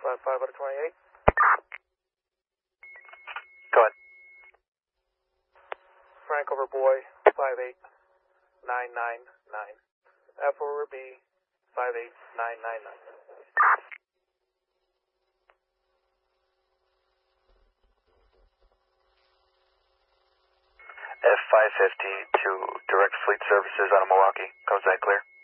5 out of 28. Go ahead. Frank over boy, 58999. F over B, 58999. F550 to Direct Fleet Services out of Milwaukee. Comes that clear?